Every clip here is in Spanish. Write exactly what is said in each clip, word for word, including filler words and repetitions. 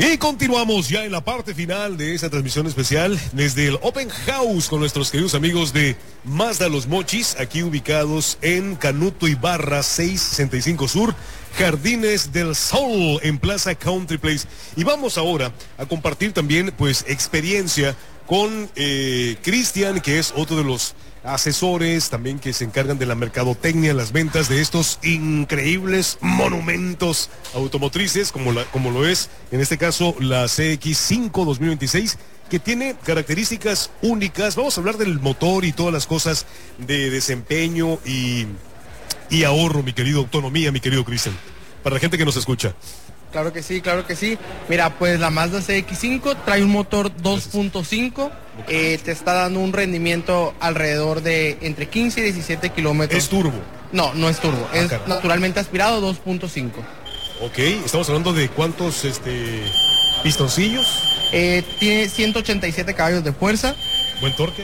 Y continuamos ya en la parte final de esta transmisión especial desde el Open House con nuestros queridos amigos de Mazda Los Mochis, aquí ubicados en Canuto Ibarra seiscientos sesenta y cinco Sur, Jardines del Sol, en Plaza Country Place. Y vamos ahora a compartir también pues experiencia con eh, Cristian, que es otro de los asesores también que se encargan de la mercadotecnia, las ventas de estos increíbles monumentos automotrices, como, la, como lo es en este caso la C X cinco dos mil veintiséis, que tiene características únicas. Vamos a hablar del motor y todas las cosas de desempeño y, y ahorro, mi querido, autonomía, mi querido Cristian, para la gente que nos escucha. Claro que sí, claro que sí. Mira, pues la Mazda C X cinco trae un motor dos punto cinco, eh, te está dando un rendimiento alrededor de entre quince y diecisiete kilómetros. ¿Es turbo? No, no es turbo, Ah, es caramba. naturalmente aspirado dos punto cinco. Ok, estamos hablando de cuántos este, pistoncillos. Eh, tiene ciento ochenta y siete caballos de fuerza. Buen torque.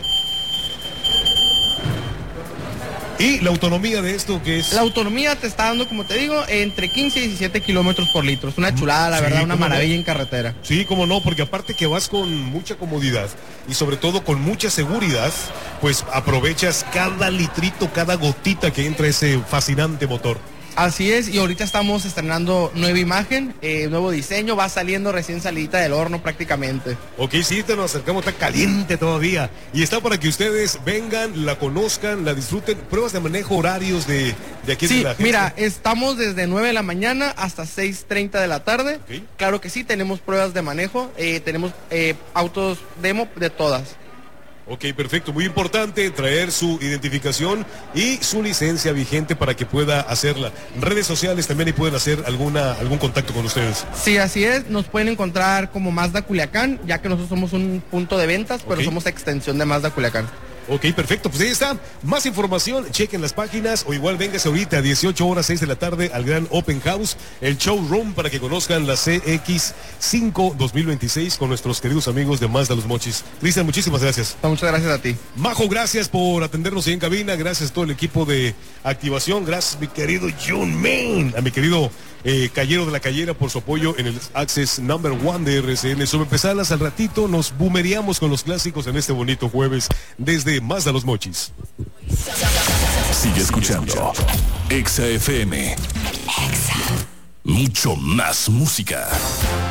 Y la autonomía de esto, que es... La autonomía te está dando, como te digo, entre quince y diecisiete kilómetros por litro. Es una chulada, la Sí, verdad, una cómo maravilla no. en carretera. Sí, cómo no, porque aparte que vas con mucha comodidad y sobre todo con mucha seguridad, pues aprovechas cada litrito, cada gotita que entra ese fascinante motor. Así es, y ahorita estamos estrenando nueva imagen, eh, nuevo diseño, va saliendo recién salidita del horno prácticamente. Ok, sí, te nos acercamos, está caliente todavía. Y está para que ustedes vengan, la conozcan, la disfruten. Pruebas de manejo, horarios de, de aquí Sí, de la agencia. mira, estamos desde nueve de la mañana hasta seis treinta de la tarde. Ok. Claro que sí, tenemos pruebas de manejo, eh, tenemos eh, autos demo de todas. Ok, perfecto. Muy importante traer su identificación y su licencia vigente para que pueda hacerla. Redes sociales también y pueden hacer alguna algún contacto con ustedes. Sí, así es, nos pueden encontrar como Mazda Culiacán, ya que nosotros somos un punto de ventas, pero Ok. somos extensión de Mazda Culiacán. Ok, perfecto. Pues ahí está. Más información, chequen las páginas o igual véngase ahorita a dieciocho horas, seis de la tarde al gran Open House, el showroom, para que conozcan la C X cinco dos mil veintiséis con nuestros queridos amigos de Mazda Los Mochis. Cristian, muchísimas gracias. Muchas gracias a ti. Majo, gracias por atendernos ahí en cabina. Gracias a todo el equipo de activación. Gracias, mi querido John Main. A mi querido eh, Callero de la Callera por su apoyo en el Access Number One de R C N. Sobre empezadas al ratito, nos boomereamos con los clásicos en este bonito jueves desde Mazda Los Mochis. Sigue escuchando Exa F M. Mucho más música.